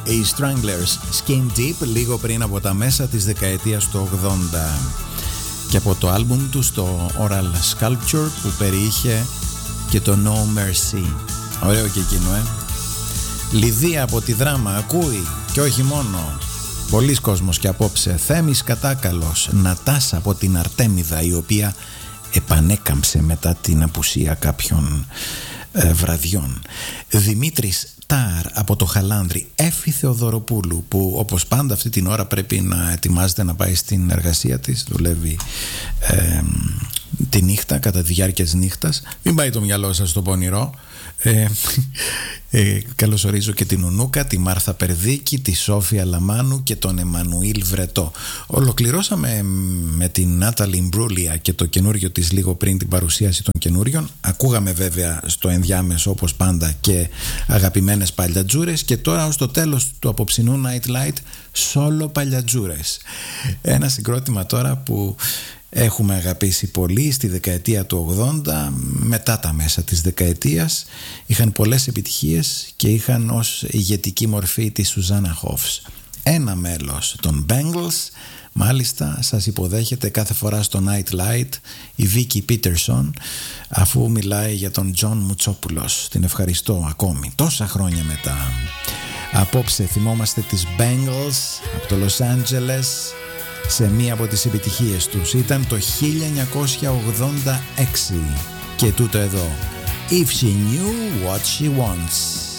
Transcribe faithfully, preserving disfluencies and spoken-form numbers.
οι Stranglers, Skin Deep, λίγο πριν από τα μέσα της δεκαετίας του ογδόντα, και από το άλμπουμ του το Oral Sculpture που περιείχε και το No Mercy. Ωραίο και εκείνο, ε. Λιδία από τη Δράμα ακούει, και όχι μόνο. Πολλής κόσμος και απόψε. Θέμης Κατάκαλος, Νατάσα από την Αρτέμιδα, η οποία επανέκαμψε μετά την απουσία κάποιων ε, βραδιών. Δημήτρης Τάρ από το Χαλάνδρι, Έφη Θεοδωροπούλου, που όπως πάντα αυτή την ώρα πρέπει να ετοιμάζεται να πάει στην εργασία της, δουλεύει ε, τη νύχτα, κατά τη διάρκεια της νύχτας. Μην πάει το μυαλό σας στο πονηρό. Ε, ε, καλωσορίζω και την Ουνούκα, τη Μάρθα Περδίκη, τη Σόφια Λαμάνου και τον Εμμανουήλ Βρετό. Ολοκληρώσαμε με την Νάταλι Μπρούλια και το καινούριο της λίγο πριν την παρουσίαση των καινούριων. Ακούγαμε βέβαια στο ενδιάμεσο όπως πάντα και αγαπημένες παλιατζούρες, και τώρα ως το τέλος του απόψινού Night Light σόλο παλιατζούρες. Ένα συγκρότημα τώρα που έχουμε αγαπήσει πολύ στη δεκαετία του ογδόντα, μετά τα μέσα της δεκαετίας. Είχαν πολλές επιτυχίες και είχαν ως ηγετική μορφή τη Σουζάννα Χόφς. Ένα μέλος των Bangles μάλιστα σας υποδέχεται κάθε φορά στο Night Light, η Βίκη Πίτερσον, αφού μιλάει για τον Τζον Μουτσόπουλος. Την ευχαριστώ ακόμη τόσα χρόνια μετά. Απόψε θυμόμαστε τις Bangles από το Los Angeles σε μία από τις επιτυχίες τους. Ήταν το χίλια εννιακόσια ογδόντα έξι και τούτο εδώ, If She Knew What She Wants.